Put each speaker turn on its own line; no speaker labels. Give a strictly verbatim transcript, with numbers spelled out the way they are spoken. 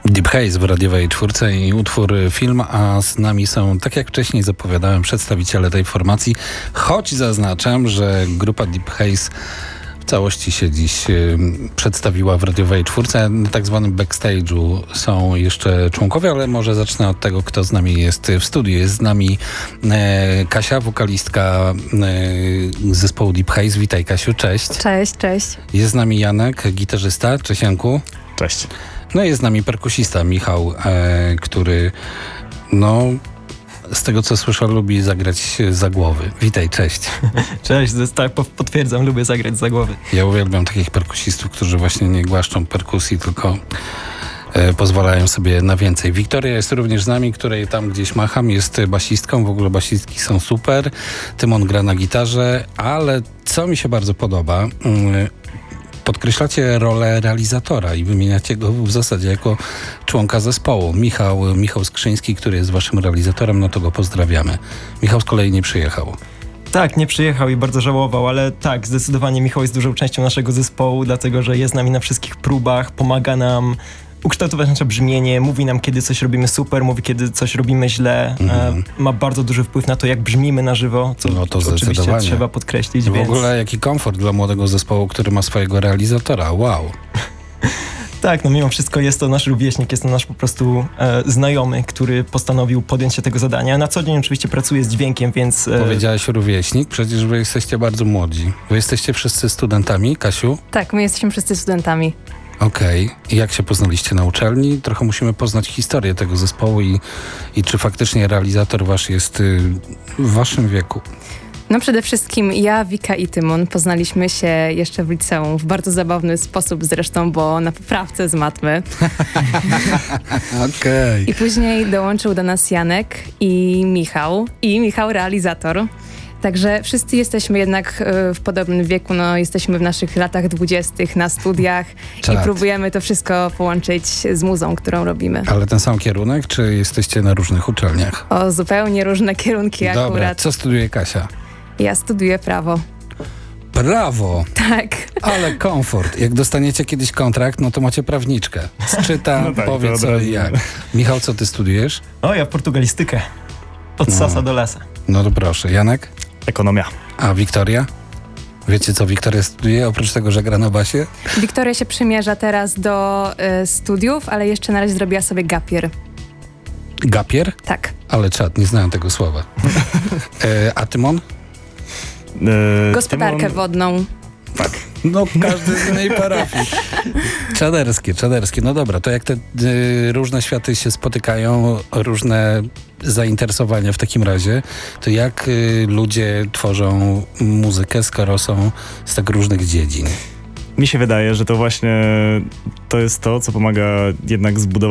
Deep Haze w radiowej czwórce i utwór Film, a z nami są, tak jak wcześniej zapowiadałem, przedstawiciele tej formacji, choć zaznaczam, że grupa Deep Haze w całości się dziś y, przedstawiła w radiowej czwórce. Na tak zwanym backstage'u są jeszcze członkowie, ale może zacznę od tego, kto z nami jest w studiu. Jest z nami e, Kasia, wokalistka e, zespołu Deep Haze. Witaj, Kasiu, cześć.
Cześć, cześć.
Jest z nami Janek, gitarzysta. Cześć, Janku.
Cześć.
No i jest z nami perkusista Michał, e, który no z tego co słyszę lubi zagrać za głowy. Witaj, cześć.
Cześć, tak potwierdzam, lubię zagrać za głowy.
Ja uwielbiam takich perkusistów, którzy właśnie nie głaszczą perkusji, tylko e, pozwalają sobie na więcej. Wiktoria jest również z nami, której tam gdzieś macham, jest basistką, w ogóle basistki są super. Tymon gra na gitarze, ale co mi się bardzo podoba, mm, podkreślacie rolę realizatora i wymieniacie go w zasadzie jako członka zespołu. Michał, Michał Skrzyński, który jest waszym realizatorem, no to go pozdrawiamy. Michał z kolei nie przyjechał.
Tak, nie przyjechał i bardzo żałował, ale tak, zdecydowanie Michał jest dużą częścią naszego zespołu, dlatego że jest z nami na wszystkich próbach, pomaga nam ukształtować nasze brzmienie, mówi nam, kiedy coś robimy super, mówi, kiedy coś robimy źle. Mm. E, ma bardzo duży wpływ na to, jak brzmimy na żywo, co
no to
oczywiście trzeba podkreślić.
W
więc...
ogóle jaki komfort dla młodego zespołu, który ma swojego realizatora. Wow.
Tak, no mimo wszystko jest to nasz rówieśnik, jest to nasz po prostu e, znajomy, który postanowił podjąć się tego zadania. Na co dzień oczywiście pracuje z dźwiękiem, więc... E...
Powiedziałeś rówieśnik, przecież wy jesteście bardzo młodzi. Wy jesteście wszyscy studentami, Kasiu?
Tak, my jesteśmy wszyscy studentami.
Okej. Okay. I jak się poznaliście na uczelni? Trochę musimy poznać historię tego zespołu i, i czy faktycznie realizator wasz jest y, w waszym wieku.
No przede wszystkim ja, Wika i Tymon poznaliśmy się jeszcze w liceum w bardzo zabawny sposób zresztą, bo na poprawce z matmy.
Okej.
I później dołączył do nas Janek i Michał. I Michał realizator. Także wszyscy jesteśmy jednak y, w podobnym wieku, no jesteśmy w naszych latach dwudziestych na studiach
Czad.
i próbujemy to wszystko połączyć z muzą, którą robimy.
Ale ten sam kierunek, czy jesteście na różnych uczelniach?
O, zupełnie różne kierunki
Dobra,
akurat.
co studiuje Kasia?
Ja studiuję prawo.
Brawo!
Tak.
Ale komfort. Jak dostaniecie kiedyś kontrakt, no to macie prawniczkę. Czyta,
no tak,
powie co i jak. Michał, co ty studiujesz?
O, ja portugalistykę. Od
no.
sasa do lasa.
No to proszę. Janek?
Ekonomia.
A Wiktoria? Wiecie, co Wiktoria studiuje, oprócz tego, że gra na basie?
Wiktoria się przymierza teraz do y, studiów, ale jeszcze na razie zrobiła sobie gapier.
Gapier?
Tak.
Ale czad, nie znałem tego słowa. e, a Tymon?
E,
Gospodarkę
Tymon...
wodną.
Tak.
No, każdy z innej parafii. Czaderskie, czaderskie. No dobra, to jak te y, różne światy się spotykają, różne zainteresowania w takim razie, to jak y, ludzie tworzą muzykę, skoro są z tak różnych dziedzin?
Mi się wydaje, że to właśnie to jest to, co pomaga jednak zbudować